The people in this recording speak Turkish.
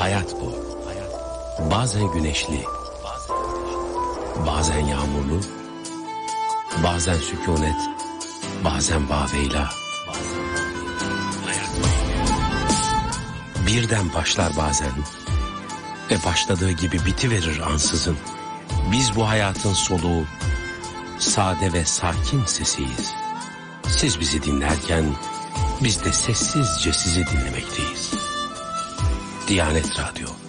Hayat bu. Bazen güneşli, bazen yağmurlu, bazen sükunet, bazen bağveyla. Birden başlar bazen ve başladığı gibi bitiverir ansızın. Biz bu hayatın soluğu, sade ve sakin sesiyiz. Siz bizi dinlerken biz de sessizce sizi dinlemekteyiz. Diyanet Radyo.